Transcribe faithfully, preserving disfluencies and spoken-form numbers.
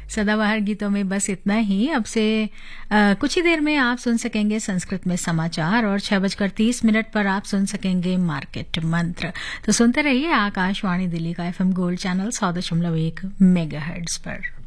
सदाबहार गीतों में बस इतना ही। अब से आ, कुछ ही देर में आप सुन सकेंगे संस्कृत में समाचार और छह बजकर तीस मिनट पर आप सुन सकेंगे मार्केट मंत्र। तो सुनते रहिए आकाशवाणी दिल्ली का एफएम गोल्ड चैनल सौ दशमलव एक मेगाहर्ट्ज पर।